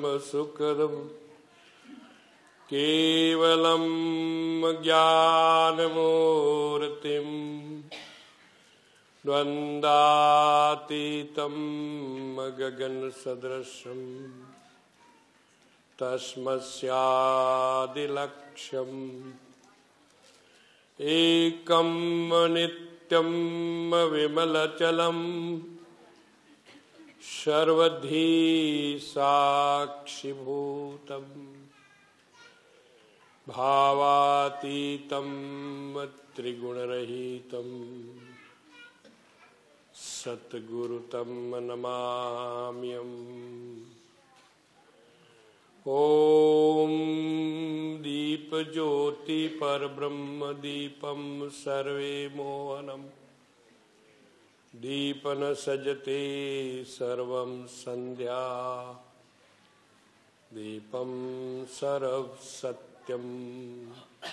सुखदम् केवलं ज्ञानमूर्तिम् द्वन्द्वातीतं गगनसदृशम् तस्मस्यादिलक्ष्यम् एकं नित्यं विमलचलम् सर्वधी साक्षिभूतम् भावातीतं त्रिगुणरहितं सद्गुरुतं नमाम्यहम्। ॐ दीपज्योति परब्रह्म दीपं सर्वे मोहनम् दीपन सजते सर्वं संध्या दीपं सर्व सत्यम्